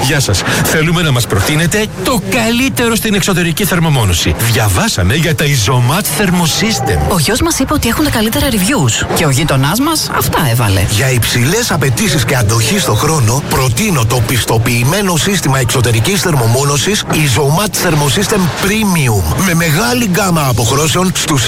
Γεια σας. Θέλουμε να μας προτείνετε το καλύτερο στην εξωτερική θερμομόνωση. Διαβάσαμε για τα Isomat Thermosystem. Ο γιος μας είπε ότι έχουν τα καλύτερα reviews. Και ο γείτονάς μας αυτά έβαλε. Για υψηλές απαιτήσεις και αντοχή στο χρόνο, προτείνω το πιστοποιημένο σύστημα εξωτερικής θερμομόνωσης Isomat Thermosystem Premium. Με μεγάλη γκάμα αποχρώσεων στους